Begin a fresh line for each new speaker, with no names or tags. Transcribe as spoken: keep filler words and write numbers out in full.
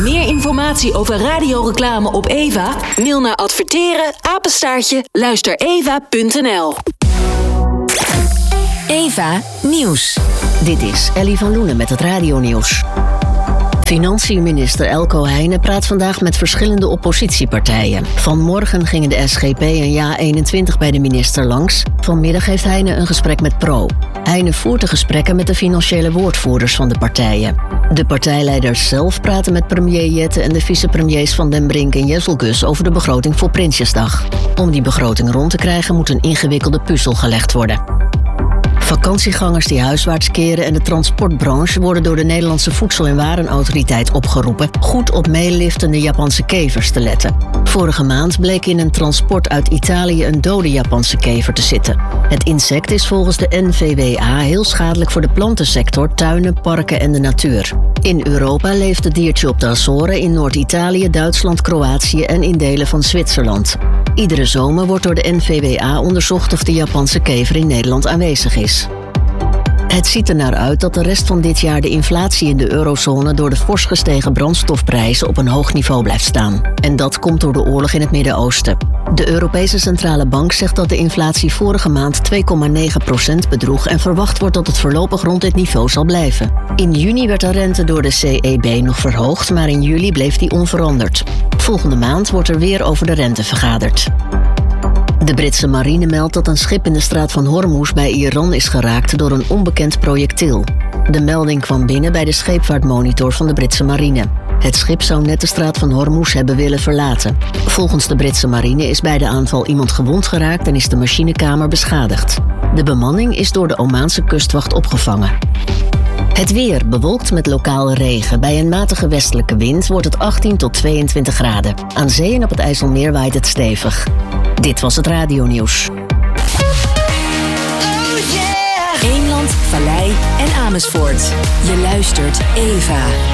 Meer informatie over radioreclame op Eva? Mail naar adverteren apenstaartje luistereva punt n l. Eva Nieuws.
Dit is Ellie van Loenen met het radionieuws. Financiën-minister Elko Heijnen praat vandaag met verschillende oppositiepartijen. Vanmorgen gingen de S G P en Ja eenentwintig bij de minister langs. Vanmiddag heeft Heijnen een gesprek met Pro. Heijnen voert de gesprekken met de financiële woordvoerders van de partijen. De partijleiders zelf praten met premier Jette en de vicepremiers Van den Brink en Jezelgus over de begroting voor Prinsjesdag. Om die begroting rond te krijgen moet een ingewikkelde puzzel gelegd worden. Vakantiegangers die huiswaarts keren en de transportbranche worden door de Nederlandse Voedsel- en Warenautoriteit opgeroepen goed op meeliftende Japanse kevers te letten. Vorige maand bleek in een transport uit Italië een dode Japanse kever te zitten. Het insect is volgens de N V W A heel schadelijk voor de plantensector, tuinen, parken en de natuur. In Europa leeft het diertje op de Azoren, in Noord-Italië, Duitsland, Kroatië en in delen van Zwitserland. Iedere zomer wordt door de N V W A onderzocht of de Japanse kever in Nederland aanwezig is. Het ziet er naar uit dat de rest van dit jaar de inflatie in de eurozone door de fors gestegen brandstofprijzen op een hoog niveau blijft staan. En dat komt door de oorlog in het Midden-Oosten. De Europese Centrale Bank zegt dat de inflatie vorige maand twee komma negen procent bedroeg en verwacht wordt dat het voorlopig rond dit niveau zal blijven. In juni werd de rente door de C E B nog verhoogd, maar in juli bleef die onveranderd. Volgende maand wordt er weer over de rente vergaderd. De Britse marine meldt dat een schip in de straat van Hormuz bij Iran is geraakt door een onbekend projectiel. De melding kwam binnen bij de scheepvaartmonitor van de Britse marine. Het schip zou net de straat van Hormuz hebben willen verlaten. Volgens de Britse marine is bij de aanval iemand gewond geraakt en is de machinekamer beschadigd. De bemanning is door de Omaanse kustwacht opgevangen. Het weer bewolkt met lokale regen. Bij een matige westelijke wind wordt het achttien tot tweeëntwintig graden. Aan zee en op het IJsselmeer waait het stevig. Dit was het radionieuws.
Eemland, Vallei en Amersfoort. Je luistert Eva.